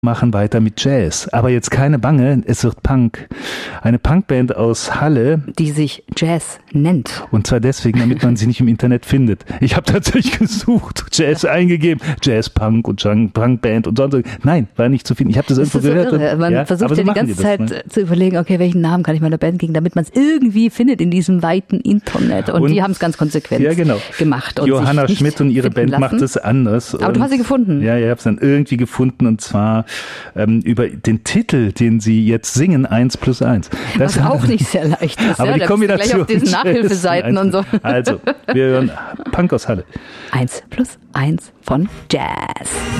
machen weiter mit Jazz. Aber jetzt keine Bange, es wird Punk. Eine Punkband aus Halle. Die sich Jazz nennt. Und zwar deswegen, damit man sie nicht im Internet findet. Ich habe tatsächlich gesucht, Jazz eingegeben, Jazz-Punk und Punkband und sonst. Nein, war nicht zu finden. Ich habe das irgendwo gehört. Irre. Man versucht ja die ganze Zeit zu überlegen, okay, welchen Namen kann ich meiner Band geben, damit man es irgendwie findet in diesem weiten Internet. Und die haben es ganz konsequent gemacht. Und Johanna Schmidt und ihre Band macht es anders. Aber du hast sie gefunden. Ja, ich habe es dann irgendwie gefunden und zwar über den Titel, den sie jetzt singen, 1+1. Das ist auch nicht sehr leicht ist. Aber die Kombination gleich auf diesen Nachhilfeseiten und so. Also, wir hören Punk aus Halle. 1+1 von Jazz.